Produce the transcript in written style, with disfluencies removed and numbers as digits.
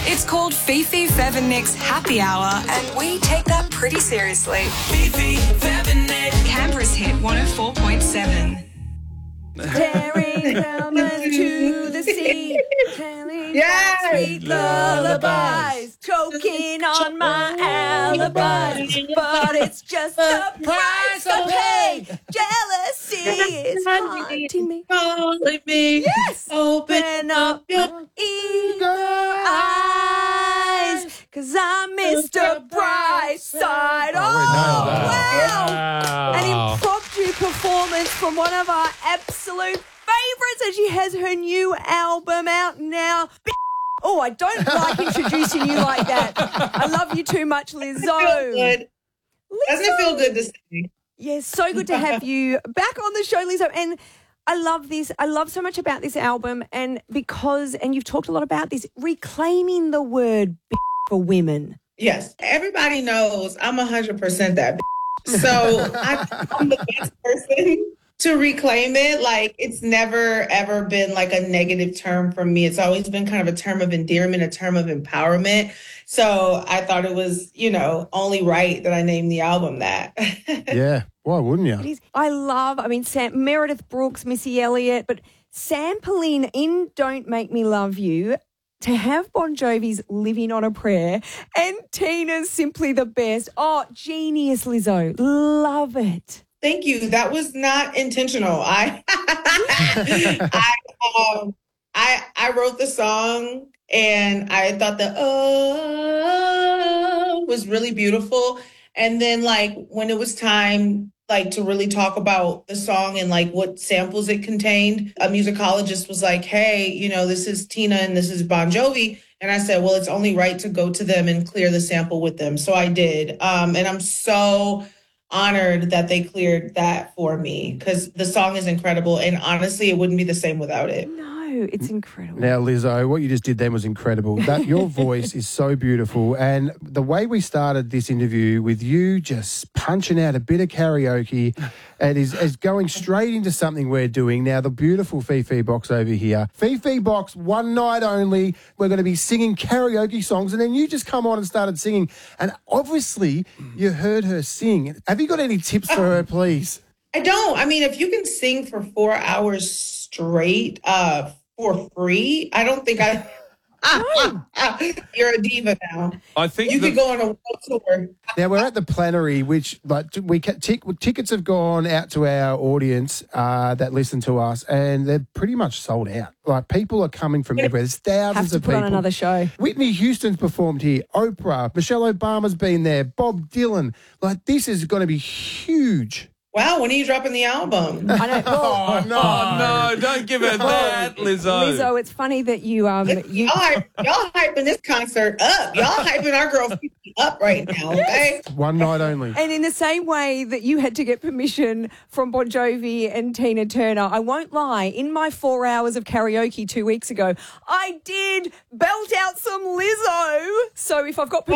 It's called Fifi, Fev and Nick's Happy Hour, and we take that pretty seriously. Fifi, Fev and Nick. Canberra's hit 104.7. Tearing helmets to the sea, telling sweet lullabies, choking on my alibis, but it's just the price I pay. Jealousy is haunting me. Calling me. Yes, open up your eager eyes, 'cause I'm Mr. Brightside. Oh, wow. An impromptu performance from one of our absolute favourites, and she has her new album out now. Oh, I don't like introducing you like that. I love you too much, Lizzo. Good. Doesn't it feel good to say? Yes, so good to have you back on the show, Lizzo. And I love this. I love so much about this album, and you've talked a lot about this, reclaiming the word for women. Yes. Everybody knows I'm 100% that. So I'm the best person to reclaim it. Like, it's never, ever been like a negative term for me. It's always been kind of a term of endearment, a term of empowerment. So I thought it was, only right that I named the album that. Yeah. Why wouldn't you? I love, Meredith Brooks, Missy Elliott, but sampling in Don't Make Me Love You, to have Bon Jovi's Living on a Prayer and Tina's Simply the Best. Oh, genius, Lizzo. Love it. Thank you. That was not intentional. I wrote the song and I thought the was really beautiful. And then when it was time to really talk about the song and what samples it contained, a musicologist was like, hey, this is Tina and this is Bon Jovi. And I said, well, it's only right to go to them and clear the sample with them. So I did. And I'm so honored that they cleared that for me, because the song is incredible. And honestly, it wouldn't be the same without it. No, it's incredible. Now, Lizzo, what you just did then was incredible. Your voice is so beautiful. And the way we started this interview with you just punching out a bit of karaoke and is going straight into something we're doing now, the beautiful Fifi Box over here. Fifi Box, one night only. We're going to be singing karaoke songs. And then you just come on and started singing. And obviously, you heard her sing. Have you got any tips for her, please? I don't. I mean, if you can sing for 4 hours straight for free, I don't think you're a diva now. I think you could go on a world tour. Now, we're at the Plenary, which tickets have gone out to our audience that listen to us, and they're pretty much sold out. People are coming from everywhere. There's thousands of people. Have to put on another show. Whitney Houston's performed here. Oprah, Michelle Obama's been there. Bob Dylan. This is going to be huge. Wow, when are you dropping the album? I know. Oh, no, don't give her that, Lizzo. Lizzo, it's funny that you... Y'all hyping this concert up. Y'all hyping our girl up right now, okay? One night only. And in the same way that you had to get permission from Bon Jovi and Tina Turner, I won't lie, in my 4 hours of karaoke 2 weeks ago, I did belt out some Lizzo. So if I've got